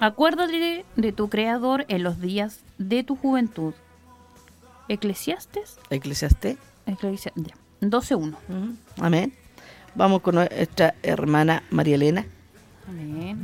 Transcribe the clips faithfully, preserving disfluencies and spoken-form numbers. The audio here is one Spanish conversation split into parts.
Acuérdate de tu Creador en los días de tu juventud. Eclesiastes. Eclesiastés. Eclesia- ya, doce uno. Uh-huh. Amén. Vamos con nuestra hermana María Elena. Amén.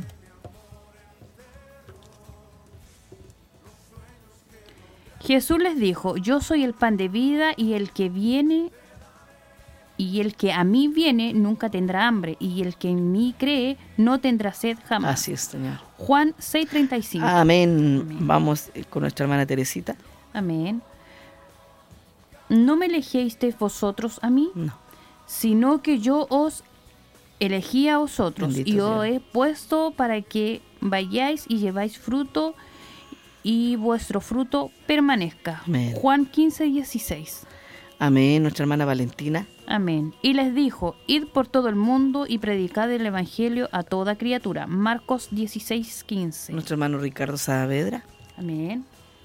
Jesús les dijo, yo soy el pan de vida y el que viene y el que a mí viene nunca tendrá hambre y el que en mí cree no tendrá sed jamás. Así es, Señor. Juan seis treinta y cinco. Amén. Amén. Vamos con nuestra hermana Teresita. Amén. ¿No me elegisteis vosotros a mí? No. Sino que yo os elegí a vosotros Bendito y os Dios. he puesto para que vayáis y lleváis fruto y vuestro fruto permanezca. Amén. Juan quince dieciséis. Amén. Nuestra hermana Valentina. Amén. Y les dijo, id por todo el mundo y predicad el evangelio a toda criatura. Marcos dieciséis quince. Nuestro hermano Ricardo Saavedra. Amén.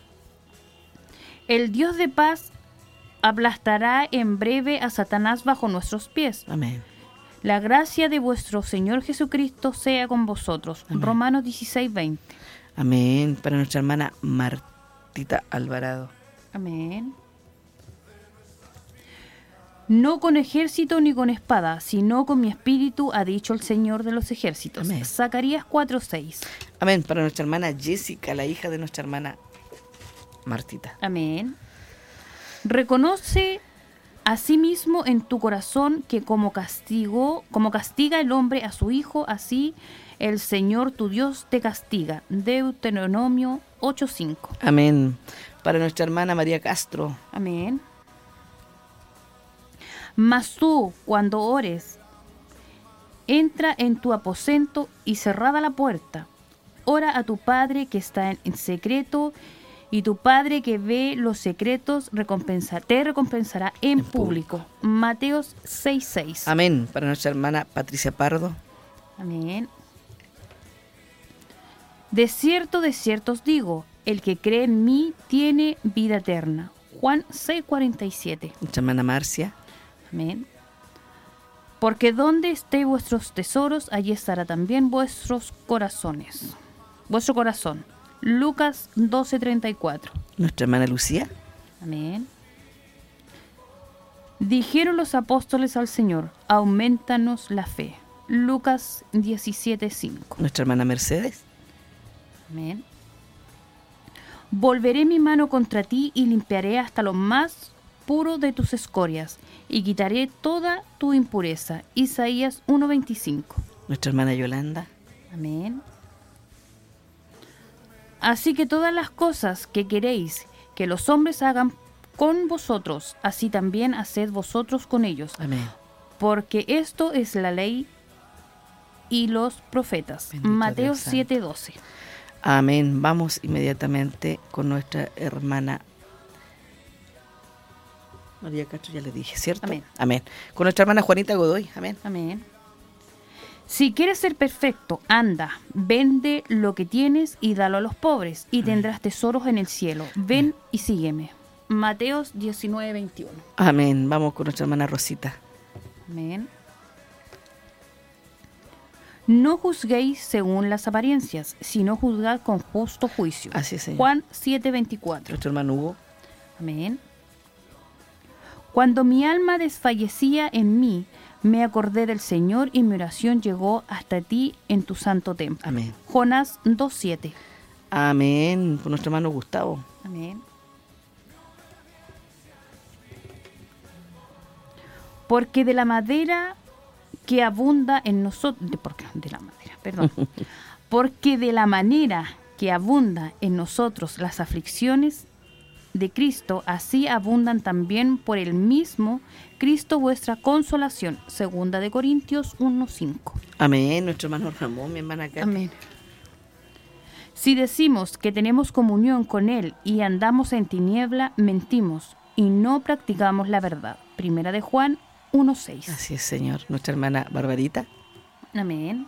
El Dios de paz aplastará en breve a Satanás bajo nuestros pies. Amén. La gracia de vuestro Señor Jesucristo sea con vosotros. Amén. Romanos dieciséis veinte. Amén. Para nuestra hermana Martita Alvarado. Amén. No con ejército ni con espada, sino con mi espíritu, ha dicho el Señor de los ejércitos. Amén. Zacarías cuatro seis. Amén. Para nuestra hermana Jessica, la hija de nuestra hermana Martita. Amén. Reconoce asimismo en tu corazón que como castigo, como castiga el hombre a su hijo, así el Señor tu Dios te castiga. Deuteronomio ocho cinco. Amén. Para nuestra hermana María Castro. Amén. Mas tú, cuando ores, entra en tu aposento y cerrada la puerta, ora a tu Padre que está en, en secreto, y tu Padre que ve los secretos recompensa, te recompensará en, En público. público. Mateos seis seis. Amén. Para nuestra hermana Patricia Pardo. Amén. De cierto, de cierto os digo, el que cree en mí tiene vida eterna. Juan seis cuarenta y siete. Nuestra hermana Marcia. Amén. Porque donde esté vuestros tesoros, allí estará también vuestros corazones. Vuestro corazón. Lucas doce treinta y cuatro. Nuestra hermana Lucía. Amén. Dijeron los apóstoles al Señor, aumentanos la fe. Lucas diecisiete cinco. Nuestra hermana Mercedes. Amén. Volveré mi mano contra ti y limpiaré hasta lo más puro de tus escorias y quitaré toda tu impureza. Isaías uno veinticinco. Nuestra hermana Yolanda. Amén. Así que todas las cosas que queréis que los hombres hagan con vosotros, así también haced vosotros con ellos. Amén. Porque esto es la ley y los profetas. Bendito Mateo Dios santo. siete doce. Amén. Vamos inmediatamente con nuestra hermana María Castro, ya le dije, ¿cierto? Amén. Amén. Con nuestra hermana Juanita Godoy. Amén. Amén. Si quieres ser perfecto, anda, vende lo que tienes y dalo a los pobres, y tendrás tesoros en el cielo. Ven y sígueme. Mateos diecinueve veintiuno. Amén. Vamos con nuestra hermana Rosita. Amén. No juzguéis según las apariencias, sino juzgad con justo juicio. Así es, Señor. Juan siete veinticuatro. Nuestro hermano Hugo. Amén. Cuando mi alma desfallecía en mí, me acordé del Señor y mi oración llegó hasta ti en tu santo templo. Amén. Jonás dos siete. Amén. Con nuestro hermano Gustavo. Amén. Porque de la madera que abunda en nosotros, de, porque, de la madera, perdón. Porque de la manera que abunda en nosotros las aflicciones de Cristo, así abundan también por el mismo Cristo vuestra consolación. Segunda de Corintios uno cinco. Amén. Nuestro hermano Ramón, mi hermana Katy. Amén. Si decimos que tenemos comunión con Él y andamos en tiniebla, mentimos y no practicamos la verdad. Primera de Juan uno seis. Así es, Señor. Nuestra hermana Barbarita. Amén.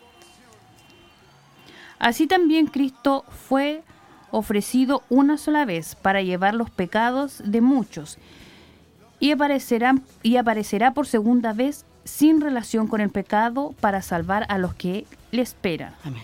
Así también Cristo fue ofrecido una sola vez para llevar los pecados de muchos y aparecerá, y aparecerá por segunda vez sin relación con el pecado para salvar a los que le esperan. Amén.